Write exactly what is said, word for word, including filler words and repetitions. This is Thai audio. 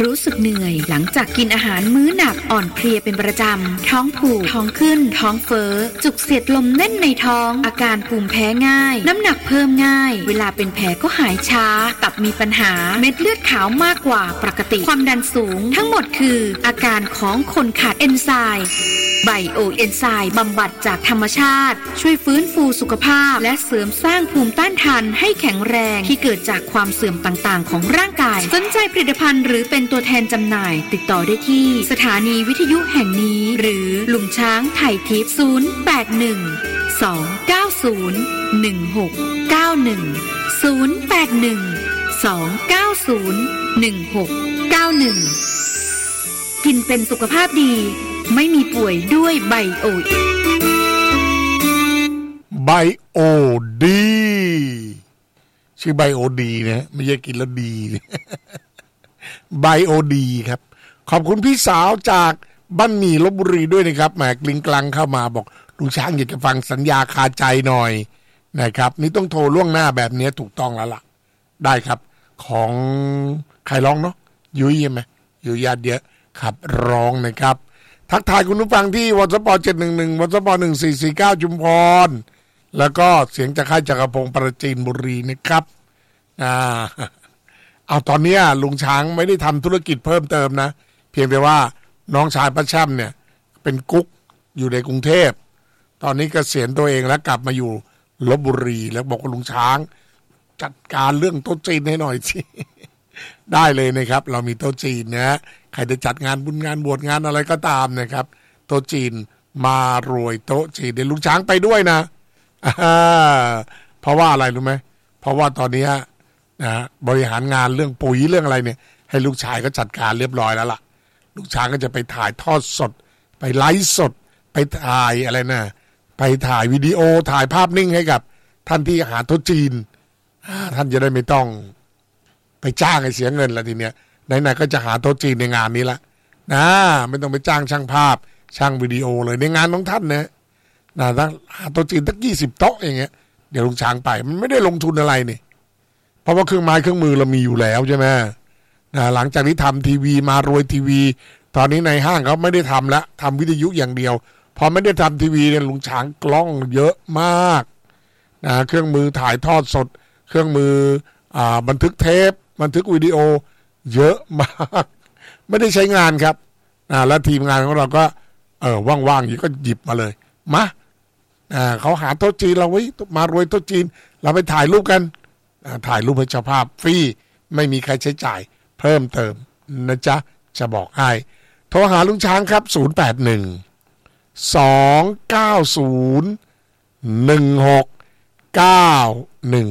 รู้สึกเหนื่อยหลังจากกินอาหารมื้อหนักอ่อนเพลียเป็นประจำท้องผูกท้องขึ้นท้องเฟ้อจุกเสียดลมแน่นในท้องอาการภูมิแพ้ง่ายน้ำหนักเพิ่มง่ายเวลาเป็นแผลก็หายช้าตับมีปัญหาเม็ดเลือดขาวมากกว่าปกติความดันสูงทั้งหมดคืออาการของคนขาดเอนไซม์ไบโอเอนไซม์บำบัดจากธรรมชาติช่วยฟื้นฟูสุขภาพและเสริมสร้างภูมิต้านทานให้แข็งแรงที่เกิดจากความเสื่อมต่างๆของร่างกายสนใจผลิตภัณฑ์หรือเป็นตัวแทนจำหน่ายติดต่อได้ที่สถานีวิทยุแห่งนี้หรือลุงช้างไถ่ทิพย์ศูนย์ แปด หนึ่ง สอง เก้า ศูนย์ หนึ่ง หก เก้า หนึ่ง ศูนย์ แปด หนึ่ง สอง เก้า ศูนย์ หนึ่ง หก เก้า หนึ่งกินเป็นสุขภาพดีไม่มีป่วยด้วยไบโอไบโอดีชื่อไบโอดีนะไม่ใช่กินแล้วดีไบโอดีครับขอบคุณพี่สาวจากบ้านหมี่ลพบุรีด้วยนะครับแหมกลิงกลังเข้ามาบอกลุงช้างอยากจะฟังสัญญาคาใจหน่อยนะครับนี่ต้องโทรล่วงหน้าแบบนี้ถูกต้องแล้วล่ะได้ครับของใครร้องเนาะยุ้ยใช่ไหมยุ้ยญาติเยอะครับร้องนะครับทักทายคุณผู้ฟังที่วสปเจ็ดหนึ่งหนึ่งวสปหนึ่งสี่สี่เก้าจุมพรแล้วก็เสียงจากค่ายจักรพงศ์ปราจีนบุรีนะครับอ่าเอาตอนนี้ลุงช้างไม่ได้ทำธุรกิจเพิ่มเติมนะเพียงแต่ว่าน้องชายป้าแช่มเนี่ยเป็นกุ๊กอยู่ในกรุงเทพตอนนี้เกษียณตัวเองแล้วกลับมาอยู่ลพบุรีแล้วบอกว่าลุงช้างจัดการเรื่องโต๊ะจีนให้หน่อยสิได้เลยนะครับเรามีโต๊ะจีนนะใครจะจัดงานบุญงานบวชงานอะไรก็ตามนะครับโต๊ะจีนมารวยโต๊ะจีนเดี๋ยวลุงช้างไปด้วยนะเพราะว่าอะไรรู้ไหมเพราะว่าตอนนี้นะบริหารงานเรื่องปุ๋ยเรื่องอะไรเนี่ยให้ลูกชายก็จัดการเรียบร้อยแล้วล่ะลูกช้างก็จะไปถ่ายทอดสดไปไลฟ์สดไปถ่ายอะไรนะไปถ่ายวิดีโอถ่ายภาพนิ่งให้กับท่านที่หาโต๊ะจีนท่านจะได้ไม่ต้องไปจ้างให้เสียเงินละทีเนี้ยไหนๆก็จะหาโต๊ะจีนในงานนี้ละนะไม่ต้องไปจ้างช่างภาพช่างวิดีโอเลยในงานของท่านนะนะถ้าหาโต๊ะจีนตั้งยี่สิบโต๊ะอย่างเงี้ยเดี๋ยวลุงช้างไปมันไม่ได้ลงทุนอะไรนี่เพราะว่าเครื่องไม้เครื่องมือเรามีอยู่แล้วใช่ไหมนะหลังจากที่ทำทีวีมารวยทีวีตอนนี้ในห้างเขาไม่ได้ทำแล้วทำวิทยุอย่างเดียวพอไม่ได้ทำทีวีเนี่ยลุงช้างกล้องเยอะมากนะเครื่องมือถ่ายทอดสดเครื่องมืออ่าบันทึกเทปบันทึกวิดีโอเยอะมากไม่ได้ใช้งานครับอ่าแล้วทีมงานของเราก็เออว่างๆอยู่ก็หยิบมาเลยมาอ่าเขาหาโต๊ะจีนเราไว้มารวยโต๊ะจีนเราไปถ่ายรูปกันอ่าถ่ายรูปให้เจ้าภาพฟรีไม่มีใครใช้จ่ายเพิ่มเติมนะจ๊ะจะบอกให้โทรหาลุงช้างครับศูนย์ แปด หนึ่ง สอง เก้า ศูนย์ หนึ่ง หก เก้า หนึ่ง